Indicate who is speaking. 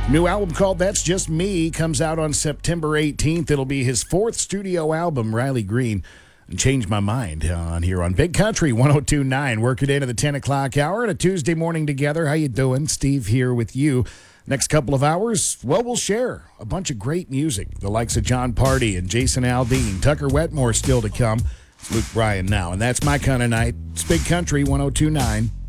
Speaker 1: New album called That's Just Me comes out on September 18th. It'll be his fourth studio album, Riley Green. And Change My Mind on here on Big Country 102.9. Work it into the 10 o'clock hour and a Tuesday morning together. How you doing? Steve here with you. Next couple of hours, well, we'll share a bunch of great music. The likes of John Party and Jason Aldean. Tucker Wetmore still to come. It's Luke Bryan now, and that's my kind of night. It's Big Country 102.9.